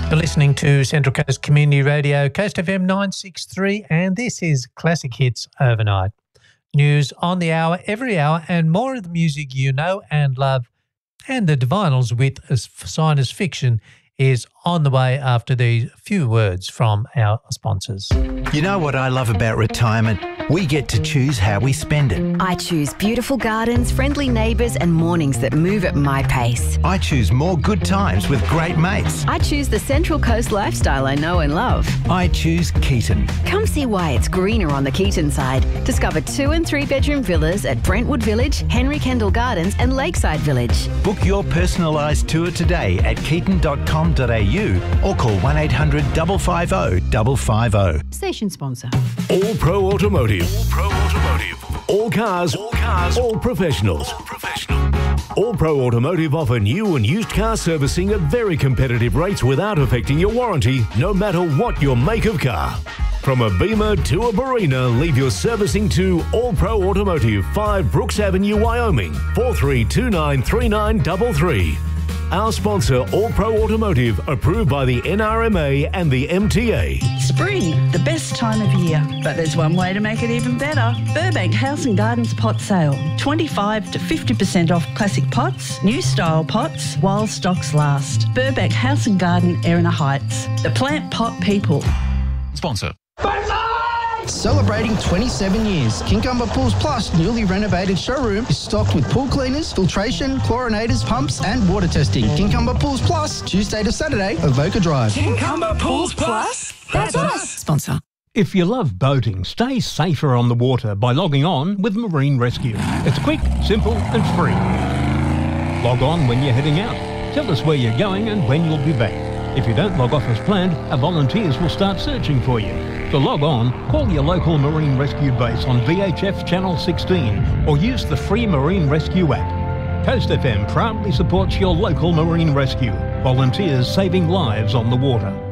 You're listening to Central Coast Community Radio, Coast FM 963, and this is Classic Hits Overnight. News on the hour, every hour, and more of the music you know and love. And the Divinals with Science Fiction is on the way after these few words from our sponsors. You know what I love about retirement? We get to choose how we spend it. I choose beautiful gardens, friendly neighbours and mornings that move at my pace. I choose more good times with great mates. I choose the Central Coast lifestyle I know and love. I choose Keaton. Come see why it's greener on the Keaton side. Discover 2 and 3 bedroom villas at Brentwood Village, Henry Kendall Gardens and Lakeside Village. Book your personalised tour today at keaton.com.au or call 1800 550 550. Station sponsor. All Pro Automotive. All Pro Automotive. All cars. All cars. All professionals. All professional. All Pro Automotive offer new and used car servicing at very competitive rates without affecting your warranty, no matter what your make of car. From a Beamer to a Barina, leave your servicing to All Pro Automotive, 5 Brooks Avenue, Wyoming, 43293933. Our sponsor, All Pro Automotive, approved by the NRMA and the MTA. Spring, the best time of year. But there's one way to make it even better. Burbank House and Gardens pot sale. 25 to 50% off classic pots, new style pots, while stocks last. Burbank House and Garden, Erina Heights. The plant pot people. Sponsor. Celebrating 27 years, Kincumber Pools Plus newly renovated showroom is stocked with pool cleaners, filtration, chlorinators, pumps and water testing. Kincumber Pools Plus, Tuesday to Saturday, Avoca Drive. Kincumber Pools Plus? That's us. Sponsor. If you love boating, stay safer on the water by logging on with Marine Rescue. It's quick, simple and free. Log on when you're heading out. Tell us where you're going and when you'll be back. If you don't log off as planned, our volunteers will start searching for you. To log on, call your local Marine Rescue base on VHF Channel 16 or use the free Marine Rescue app. Coast FM proudly supports your local Marine Rescue, volunteers saving lives on the water.